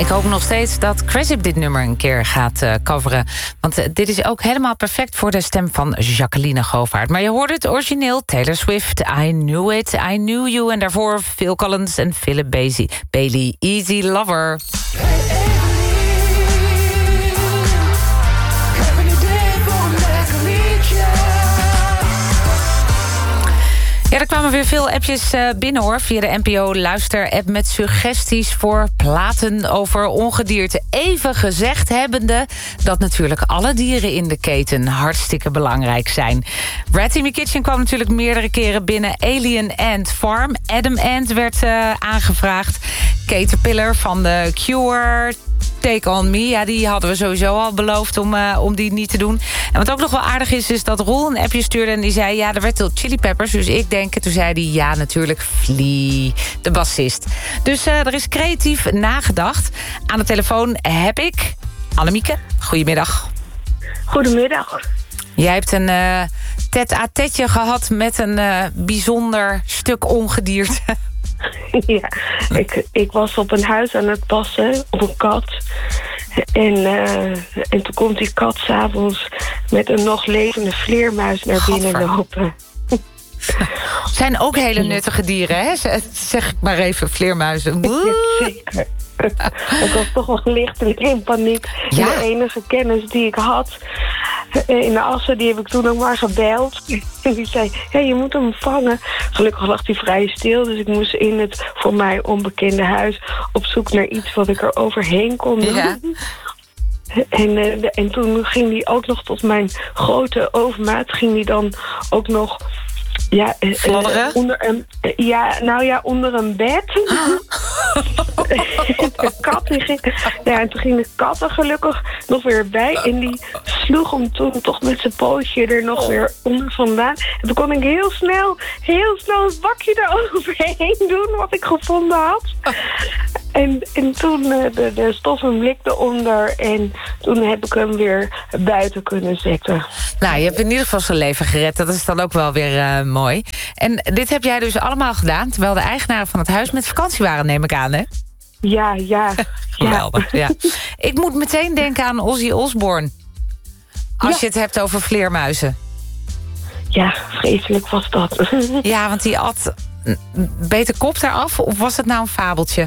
Ik hoop nog steeds dat Cressip dit nummer een keer gaat coveren. Want dit is ook helemaal perfect voor de stem van Jacqueline Govaert. Maar je hoorde het origineel, Taylor Swift, I Knew It, I Knew You. En daarvoor Phil Collins en Philip Bailey, Easy Lover. Ja, er kwamen weer veel appjes binnen hoor, via de NPO-luister-app met suggesties voor platen over ongedierte. Even gezegd hebbende dat natuurlijk alle dieren in de keten hartstikke belangrijk zijn. Rat in My Kitchen kwam natuurlijk meerdere keren binnen. Alien Ant Farm, Adam Ant werd aangevraagd. Caterpillar van The Cure, Take On Me, ja, die hadden we sowieso al beloofd om die niet te doen. En wat ook nog wel aardig is dat Roel een appje stuurde en die zei, ja, er werd veel Chili Peppers, dus ik denk, toen zei hij, ja, natuurlijk Flea, de bassist. Dus er is creatief nagedacht. Aan de telefoon heb ik Annemieke. Goedemiddag. Goedemiddag. Jij hebt een tête-à-tête gehad met een bijzonder stuk ongedierte. Ja, ik was op een huis aan het passen, op een kat. En toen komt die kat 's avonds met een nog levende vleermuis naar binnen lopen. Zijn ook hele nuttige dieren, hè? Zeg ik maar even, vleermuizen. Zeker. Ik was toch wel lichtelijk in paniek. Ja? De enige kennis die ik had in de Assen, die heb ik toen ook maar gebeld. En die zei, hey, je moet hem vangen. Gelukkig lag hij vrij stil, dus ik moest in het voor mij onbekende huis op zoek naar iets wat ik er overheen kon doen. Ja. En toen ging hij ook nog tot mijn grote overmaat, ging hij dan ook nog... Ja, onder een bed. De kat, en toen ging de kat er gelukkig nog weer bij. En die sloeg hem toen toch met zijn pootje er nog weer onder vandaan. En toen kon ik heel snel het bakje eroverheen doen wat ik gevonden had. En toen de stof en blik eronder. En toen heb ik hem weer buiten kunnen zetten. Nou, je hebt in ieder geval zijn leven gered. Dat is dan ook wel weer mooi. En dit heb jij dus allemaal gedaan, terwijl de eigenaren van het huis met vakantie waren, neem ik aan, hè? Ja. Geweldig, ja. Ik moet meteen denken aan Ozzy Osbourne. Als je het hebt over vleermuizen. Ja, vreselijk was dat. Ja, want die at beter kop eraf, of was het nou een fabeltje?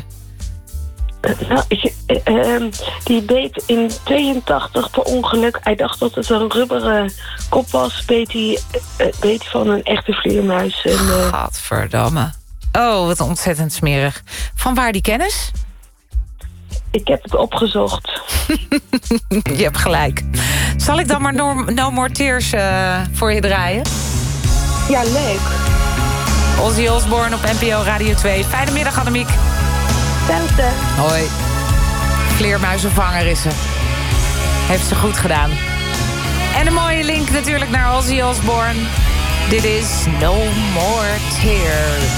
Die beet in 82 per ongeluk. Hij dacht dat het een rubberen kop was. Beet hij van een echte vleermuis. Gadverdamme. Oh, wat ontzettend smerig. Van waar die kennis? Ik heb het opgezocht. Je hebt gelijk. Zal ik dan maar No More Tears voor je draaien? Ja, leuk. Ozzy Osbourne op NPO Radio 2. Fijne middag, Annemiek. Hetzelfde. Hoi. Vleermuizenvanger is ze. Heeft ze goed gedaan. En een mooie link natuurlijk naar Ozzy Osbourne. Dit is No More Tears.